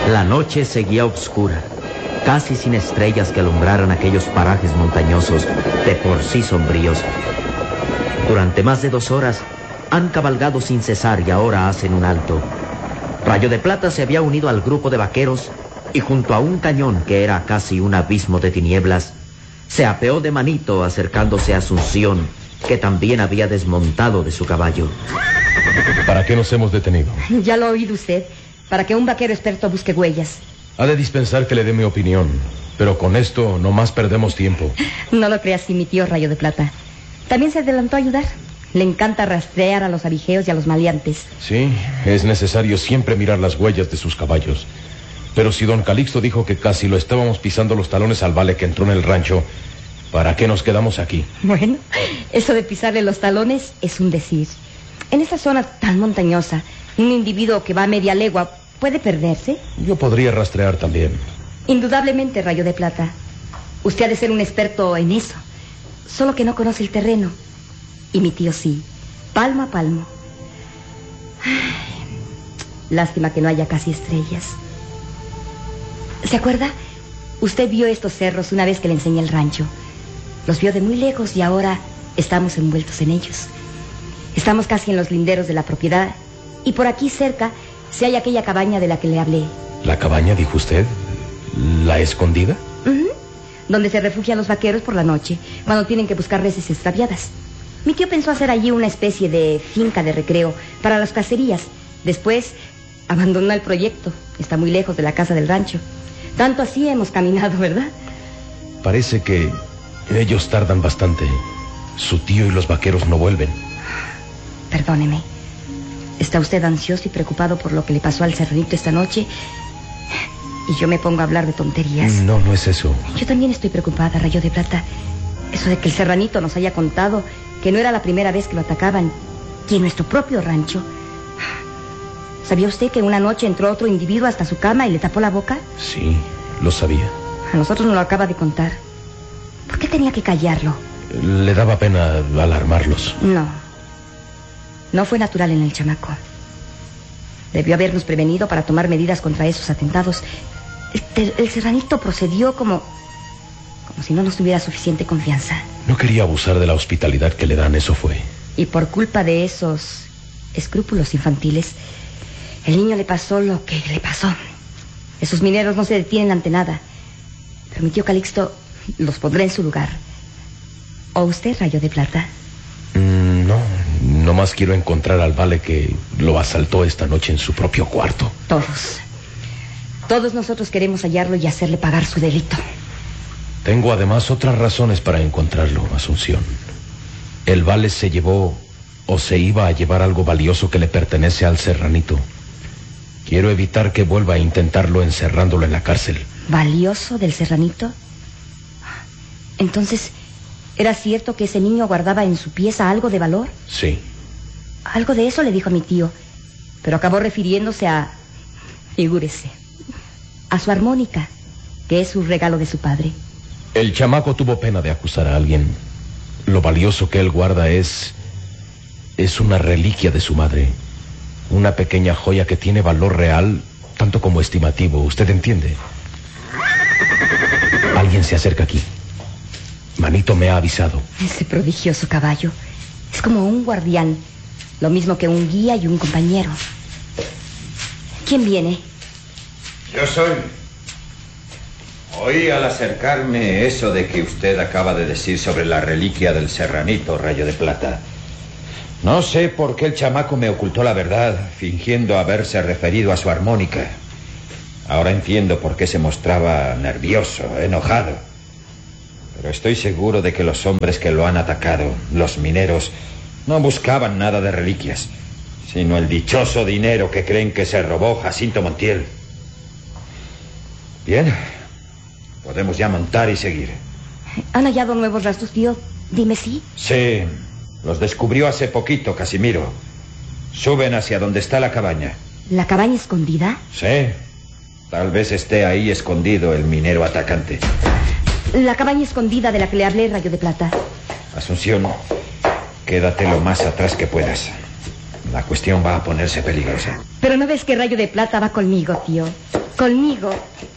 La noche seguía oscura, casi sin estrellas que alumbraran aquellos parajes montañosos de por sí sombríos. Durante más de 2 horas han cabalgado sin cesar y ahora hacen un alto. Rayo de Plata se había unido al grupo de vaqueros y junto a un cañón que era casi un abismo de tinieblas, se apeó de Manito acercándose a Asunción, que también había desmontado de su caballo. ¿Para qué nos hemos detenido? Ya lo ha oído usted, para que un vaquero experto busque huellas. Ha de dispensar que le dé mi opinión, pero con esto no más perdemos tiempo. No lo crea así, mi tío Rayo de Plata. También se adelantó a ayudar. Le encanta rastrear a los abigeos y a los maleantes. Sí, es necesario siempre mirar las huellas de sus caballos. Pero si don Calixto dijo que casi lo estábamos pisando los talones al vale que entró en el rancho, ¿para qué nos quedamos aquí? Bueno, eso de pisarle los talones es un decir. En esa zona tan montañosa, un individuo que va a media legua puede perderse. Yo podría rastrear también. Indudablemente, Rayo de Plata. Usted ha de ser un experto en eso. Solo que no conoce el terreno. Y mi tío sí, palmo a palmo. Ay, lástima que no haya casi estrellas. ¿Se acuerda? Usted vio estos cerros una vez que le enseñé el rancho. Los vio de muy lejos y ahora estamos envueltos en ellos. Estamos casi en los linderos de la propiedad y por aquí cerca se halla aquella cabaña de la que le hablé. ¿La cabaña, dijo usted? ¿La escondida? Donde se refugian los vaqueros por la noche, cuando tienen que buscar reses extraviadas. Mi tío pensó hacer allí una especie de finca de recreo para las cacerías. Después abandonó el proyecto. Está muy lejos de la casa del rancho. Tanto así hemos caminado, ¿verdad? Parece que ellos tardan bastante. Su tío y los vaqueros no vuelven. Perdóneme. ¿Está usted ansioso y preocupado por lo que le pasó al Serranito esta noche? Y yo me pongo a hablar de tonterías. No, no es eso. Yo también estoy preocupada, Rayo de Plata. Eso de que el Serranito nos haya contado que no era la primera vez que lo atacaban, y en nuestro propio rancho. ¿Sabía usted que una noche entró otro individuo hasta su cama y le tapó la boca? Sí, lo sabía. A nosotros nos lo acaba de contar. ¿Por qué tenía que callarlo? Le daba pena alarmarlos. No fue natural en el chamaco. Debió habernos prevenido para tomar medidas contra esos atentados. El Serranito procedió como si no nos tuviera suficiente confianza. No quería abusar de la hospitalidad que le dan, eso fue. Y por culpa de esos escrúpulos infantiles, el niño le pasó lo que le pasó. Esos mineros no se detienen ante nada. Pero mi tío Calixto los pondrá en su lugar. ¿O usted, Rayo de Plata? No más quiero encontrar al vale que lo asaltó esta noche en su propio cuarto. Todos nosotros queremos hallarlo y hacerle pagar su delito. Tengo además otras razones para encontrarlo, Asunción. El vale se llevó o se iba a llevar algo valioso que le pertenece al Serranito. Quiero evitar que vuelva a intentarlo encerrándolo en la cárcel. ¿Valioso del Serranito? Entonces, ¿era cierto que ese niño guardaba en su pieza algo de valor? Sí. Algo de eso le dijo a mi tío, pero acabó refiriéndose a... figúrese, a su armónica, que es un regalo de su padre. El chamaco tuvo pena de acusar a alguien. Lo valioso que él guarda es una reliquia de su madre. Una pequeña joya que tiene valor real, tanto como estimativo. ¿Usted entiende? Alguien se acerca aquí. Manito me ha avisado. Ese prodigioso caballo es como un guardián, lo mismo que un guía y un compañero. ¿Quién viene? Yo soy. Oí al acercarme eso de que usted acaba de decir sobre la reliquia del Serranito, Rayo de Plata. No sé por qué el chamaco me ocultó la verdad, fingiendo haberse referido a su armónica. Ahora entiendo por qué se mostraba nervioso, enojado. Pero estoy seguro de que los hombres que lo han atacado, los mineros, no buscaban nada de reliquias, sino el dichoso dinero que creen que se robó Jacinto Montiel. Bien, podemos ya montar y seguir. ¿Han hallado nuevos rastros, tío? Dime sí. Sí, los descubrió hace poquito, Casimiro. Suben hacia donde está la cabaña. ¿La cabaña escondida? Sí, tal vez esté ahí escondido el minero atacante. La cabaña escondida de la que le hablé, Rayo de Plata. Asunción, quédate lo más atrás que puedas. La cuestión va a ponerse peligrosa. Pero ¿no ves que Rayo de Plata va conmigo, tío? Conmigo